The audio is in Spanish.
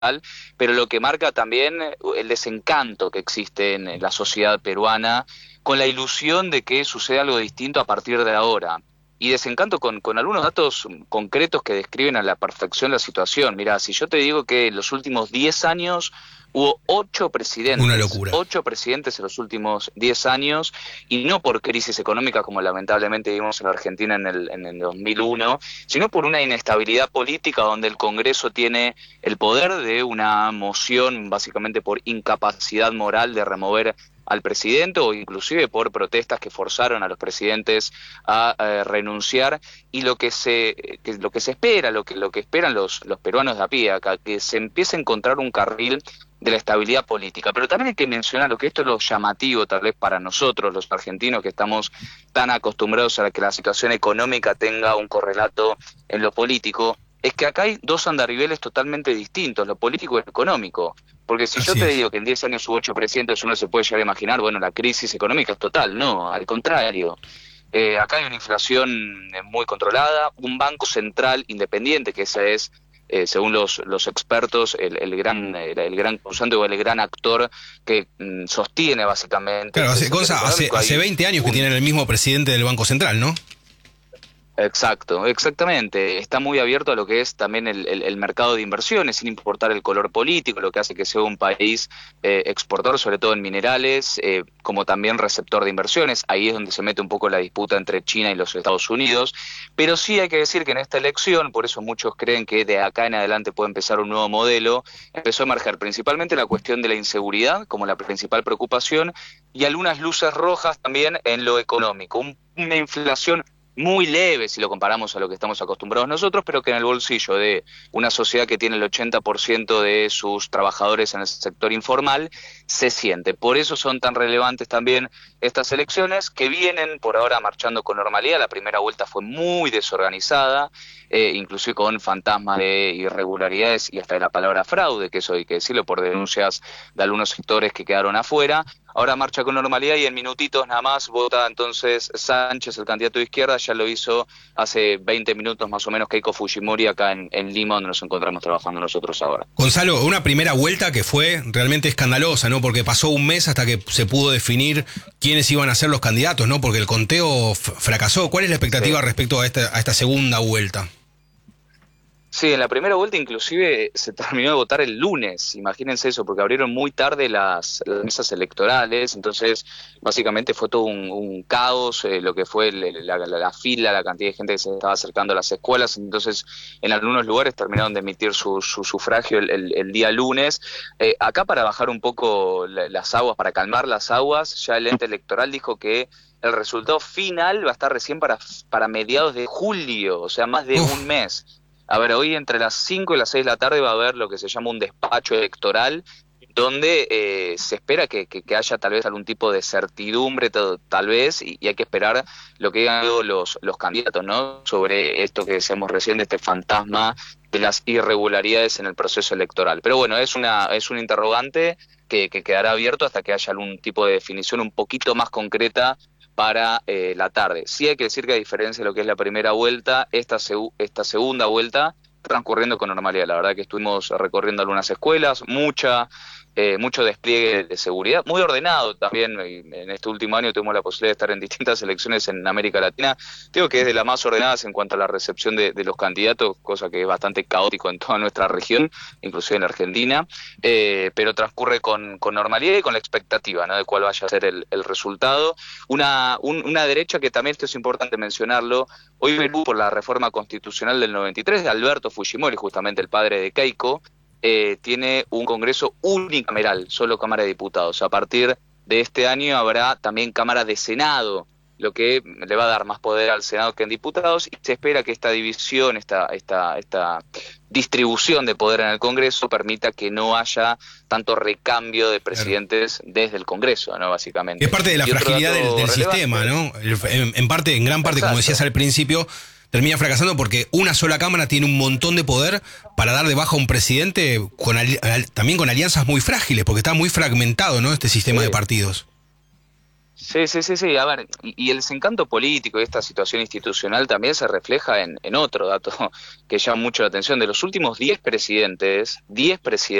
pero lo que marca también el desencanto que existe en la sociedad peruana con la ilusión de que sucede algo distinto a partir de ahora. Y desencanto con algunos datos concretos que describen a la perfección la situación. Mirá, si yo te digo que en los últimos 10 años hubo Una locura. 8 presidentes en los últimos 10 años, y no por crisis económica como lamentablemente vimos en la Argentina en el 2001, sino por una inestabilidad política donde el Congreso tiene el poder de una moción básicamente por incapacidad moral de remover al presidente, o inclusive por protestas que forzaron a los presidentes a renunciar, y lo que se espera, lo que esperan los peruanos de a pie acá, que se empiece a encontrar un carril de la estabilidad política. Pero también hay que mencionar lo que esto es lo llamativo tal vez para nosotros los argentinos, que estamos tan acostumbrados a que la situación económica tenga un correlato en lo político, es que acá hay dos andariveles totalmente distintos, lo político y lo económico. Porque si yo Así te es. digo que en 10 años hubo 8 presidentes, uno se puede llegar a imaginar, bueno, la crisis económica es total. No, al contrario. Acá hay una inflación muy controlada, un banco central independiente, que ese es, según los expertos, el gran causante o el gran actor que sostiene básicamente el Claro, crecimiento Gonza, económico. hace 20 años que tienen el mismo presidente del Banco Central, ¿no? Exacto, exactamente. Está muy abierto a lo que es también el mercado de inversiones, sin importar el color político, lo que hace que sea un país exportador, sobre todo en minerales, como también receptor de inversiones. Ahí es donde se mete un poco la disputa entre China y los Estados Unidos. Pero sí hay que decir que en esta elección, por eso muchos creen que de acá en adelante puede empezar un nuevo modelo, empezó a emerger principalmente la cuestión de la inseguridad como la principal preocupación, y algunas luces rojas también en lo económico. Una inflación muy leve si lo comparamos a lo que estamos acostumbrados nosotros, pero que en el bolsillo de una sociedad que tiene el 80% de sus trabajadores en el sector informal se siente. Por eso son tan relevantes también estas elecciones, que vienen por ahora marchando con normalidad. La primera vuelta fue muy desorganizada, inclusive con fantasmas de irregularidades y hasta de la palabra fraude, que eso hay que decirlo, por denuncias de algunos sectores que quedaron afuera. Ahora marcha con normalidad y en minutitos nada más vota entonces Sánchez, el candidato de izquierda. Ya lo hizo hace 20 minutos más o menos Keiko Fujimori acá en Lima, donde nos encontramos trabajando nosotros ahora. Gonzalo, una primera vuelta que fue realmente escandalosa, ¿no? Porque pasó un mes hasta que se pudo definir quiénes iban a ser los candidatos, ¿no? Porque el conteo fracasó. ¿Cuál es la expectativa Sí. respecto a esta segunda vuelta? Sí, en la primera vuelta inclusive se terminó de votar el lunes, imagínense eso, porque abrieron muy tarde las mesas electorales. Entonces básicamente fue todo un caos, lo que fue la fila, la cantidad de gente que se estaba acercando a las escuelas. Entonces en algunos lugares terminaron de emitir su sufragio el día lunes. Acá, para bajar un poco las aguas, para calmar las aguas, ya el ente electoral dijo que el resultado final va a estar recién para mediados de julio, o sea, más de Uf, un mes. A ver, hoy entre las 5 y las 6 de la tarde va a haber lo que se llama un despacho electoral, donde se espera que haya tal vez algún tipo de certidumbre, tal vez, y hay que esperar lo que digan luego los candidatos, ¿no? Sobre esto que decíamos recién, de este fantasma de las irregularidades en el proceso electoral. Pero bueno, es un interrogante que quedará abierto hasta que haya algún tipo de definición un poquito más concreta para la tarde. Sí hay que decir que, a diferencia de lo que es la primera vuelta, esta segunda vuelta transcurriendo con normalidad. La verdad que estuvimos recorriendo algunas escuelas, mucho despliegue de seguridad, muy ordenado también. En este último año tuvimos la posibilidad de estar en distintas elecciones en América Latina. Digo que es de las más ordenadas en cuanto a la recepción de los candidatos, cosa que es bastante caótico en toda nuestra región, inclusive en Argentina, pero transcurre con normalidad y con la expectativa, ¿no?, de cuál vaya a ser el resultado. Una derecha que también, esto es importante mencionarlo, hoy Perú, por la reforma constitucional del 93 de Alberto Fujimori, justamente el padre de Keiko, tiene un Congreso unicameral, solo Cámara de Diputados. A partir de este año habrá también Cámara de Senado, lo que le va a dar más poder al Senado que en diputados, y se espera que esta división, esta distribución de poder en el Congreso permita que no haya tanto recambio de claro. presidentes desde el Congreso, ¿no?, Es básicamente. parte de la Y otro fragilidad dato del sistema, relevante, ¿no? En gran parte, como decías exacto. al principio, termina fracasando porque una sola Cámara tiene un montón de poder para dar de baja a un presidente también con alianzas muy frágiles, porque está muy fragmentado, ¿no?, este sistema de Sí. partidos. Sí. A ver, y el desencanto político y esta situación institucional también se refleja en otro dato que llama mucho la atención. De los últimos 10 presidentes,